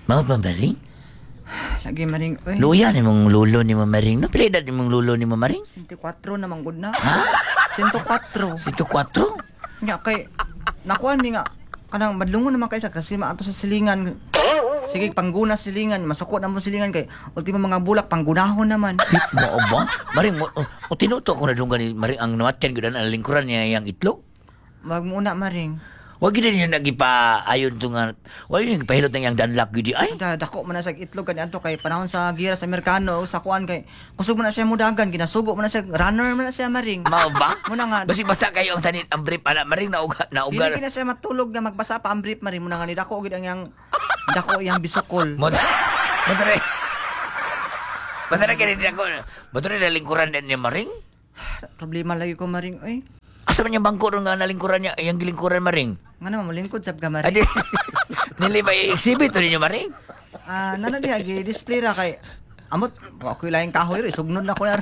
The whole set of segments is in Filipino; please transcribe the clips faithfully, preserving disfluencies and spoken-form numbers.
Mao pa maring? Lagi maring, oy. Luya ni mong lulo ni mo maring. No, pila ni mong lulo ni mo maring? one oh four naman gud na. Ha? one oh four. Sito kwatro? Nga kay nakuan mi nga kanang madlungon naman kaysa kasi maato sa silingan. Sige pangguna silingan, masuko na mo silingan kay ultimo mga bulak panggunahon naman. Mao ba? Maring mo o, o tinuto ko na dunggan ni maring ang nawatyan gyud ang lingkuran niya yang itlog. Wag muna maring. Wag gid niyo nagipa ayon to nga. Wag yung pahilot ng yang danlak gyud ay. Da dako man na sa itlog kaniadto kay panahon sa gira sa Amerikano sa kuan kay kusog man na siya mudagan ginasugo man na siya runner man na siya maring. Mao ba? Muna nga. Basi basa kayo ang sanit ang brief ana maring na uga na Dili uga. kina siya matulog nga magbasa pa ang brief maring muna nga ni dako gid ang yang dako yang bisukol. Mo. Madre. Madre kini ako. Madre na lingkuran din niya maring. Problema lagi ko maring oy. Asa man yung bangko ron nga nalingkuran niya, yung gilingkuran maring? Nga naman malingkod sab ka maring. Adi. Nili ba i-exhibit to ninyo maring? Ah, nana diha gi display ra kay amot ako laing kahoy ri sugnod na ko na.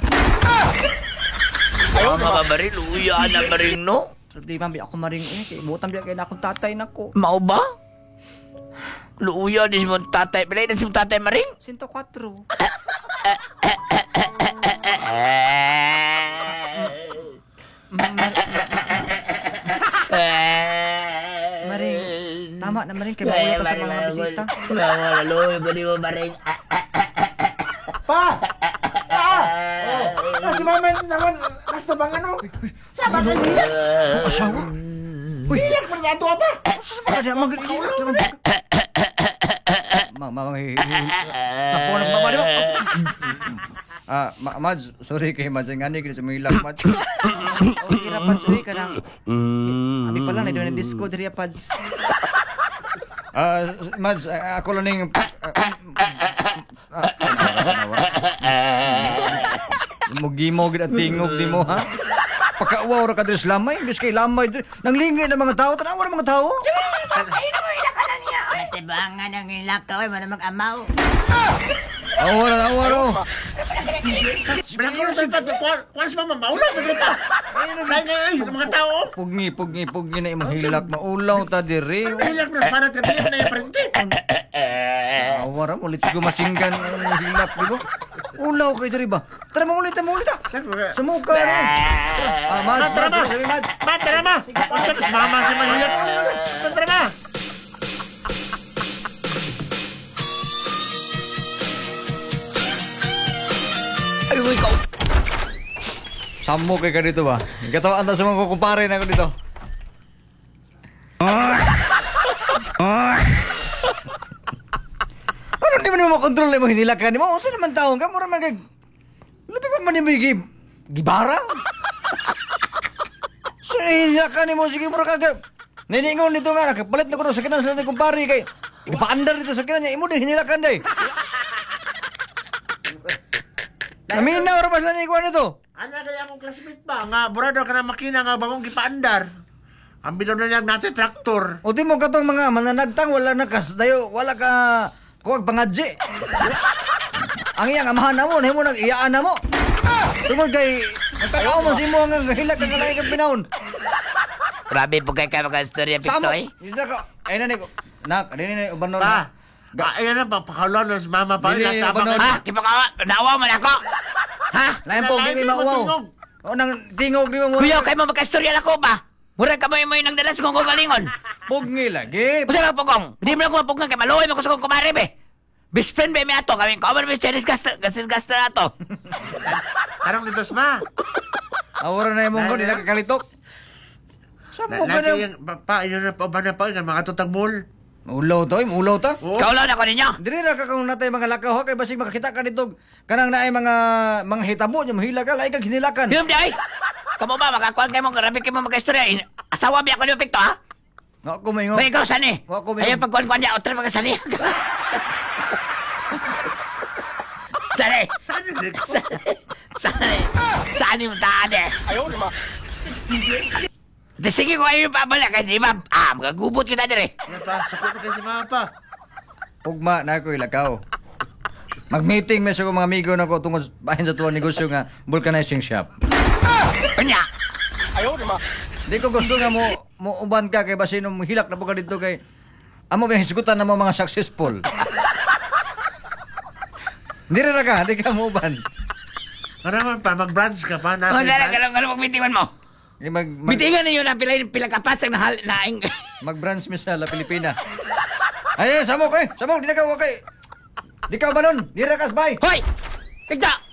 Ayaw nga ba maring? Luya na maring no? Problema bi ako maring eh kay butam biya kay na akong tatay nako. Mao ba? Luya din mo tatay. Pilay na si tatay maring? one oh four. Maring, tama na maring kay maulat sa mga bisita. Wala luya ba di mo maring? Pa! Pa! Oh, ah, si Mama naman, basta bang ano? Sama ka niya? Ang asawa. Uy, Hilak pa niya ito, apa? sa mga di mga gililak naman. Ma, ma, ma, sa po ng baba, di ba? Ah, ma, Mads, sorry kay Mads, ang ani, kaya sa mga hilak, Mads. Okay, rapads, uy, kanang. Abi pa lang, na doon na disco, diri, Pads. Ah, Mads, ah, ako lang yung... Mugi-mo, at tingog di mo, ha? Pagkauwaw ra ka diri sa lamay, bis kay lamay diri. Nanglingay na mga tao, tanawa ng mga tao. Matibangan ang ilakaw ay manamang amaw. Awa ra, awa ra. Bilangin si Pat, kuwan si Mama, maulaw pa dito. Kaya nga, ay, yung mga tao. Pugni, pugni, pugni na imong hilak, maulaw ta diri. Hilak na, para kabilit na yung prente. Awa ra, ulit sigo masinggan ang hilak, di ba? Ulaw kay diri ba? Tara mo ulit, mo ulit ah. Sumuka na. Ah, Mads, Tara, Mads, ma. sorry, Mads. Ma, tara ma. Unsa si Mama si mahilak. Tara ma. Ay, uy, ikaw. Sammo kay ka dito ba? Ikatawan ta sa mga kukumpare na ko dito. Ano di mo naman makontrol na mo hinilakan ni mo? Usa naman taong ka? Mura man kay... Labi pa man ni mo gib... Gibara? So hinilakan ni mo, sige mura ka... Niningon nito nga, nakapalit na ko sa kinan sa kumpare kay... Ipaandar dito sa kinan niya, imo din hinilakan day. Naminaw ra ba sa ni ko nito? Ano kaya akong classmate ba? Nga, burado ka na makina nga bagong gipaandar. Ang bilaw na niya natin traktor. O di mo katong mga mananagtang wala na kas dayo wala ka kuwag pangadji. Ang iyang amahan na mo, nahimo nang iyaan na mo. Tungod kay nagkakao mo si mo nga hilak ka kalay ka pinahon. Grabe po kayo kayo mga-istorya, Samo. Piktoy. Ito ko. Ay na ko. Nak, ano ni ubanon Pa, na. ah, ayan na, pakakaulon na si Mama pa. Dili, Nasa abanon. abang Ha? Kipakawa, naawa man ako. Ha? Lain po Lain di po, mauwaw. tingog. O nang tingog di mo mo. Kuya, kayo mo magka-istorya na ko ba? Mura ka mo yung yung nagdalas kong kugalingon. Pugni lagi. Kasi mga pugong, hindi mo na ko mapugang kay maluhay mo ko sa kong kumari, be. Best friend, be, may ato. Kami, kawan mo yung Chinese gaster, gaster, gaster ato. Tarong nito si Ma. Awara na imong ko di nakakalitok. Samo ka Lagi na. yung, pa, pa, yun na pa, ba na pa, yung mga tutang mall. Ulaw to, ulaw ta. Oh. Kaulaw na ko ninyo. Diri ra ka kung natay mga lakaw ha kay basig makakita ka dito kanang naay mga mga hitabo nya mahila ka lain kag hinilakan. Dinom di ay. Kamu ba, makakuhan kayo mo, grabe kayo mo magka-istorya. In- Asawa biya ko niyo, Pikto, ha? Nga ko may May ikaw, sani? Wa ko may- Ayaw pagkuhan-kuhan niya, otra magkasani. Sani? Saan yun? Sani? Sani? Sani mo taan eh? Ayaw naman. Sige ko kayo papala, kaya di ba? Ah, magagubot kita dire. Yan pa, sakot na kayo si Mama pa. Ugma na ko ilakaw. Mag-meeting mes ako mga amigo nako tungod bahin sa tuwang negosyo nga vulcanizing shop. Kanya? Di ko gusto nga mo mo uban ka kay basin mo hilak na po ka dito kay amo bang hisgutan na mo mga successful. Diri ra ka, di ka muban. Para man pa, mag-branch ka pa. O, Natin, dala, ganun, ganun, magbitingan mo. Eh, Mag, mag, Bitingan ninyo na pila, pila kapasang na hal, naing. mag-branch mi sa La Pilipina. Ay, ay, samok eh. Samok, di na ka wakay. Di ka banon. Di ra kas bay. Hoy! Tigda!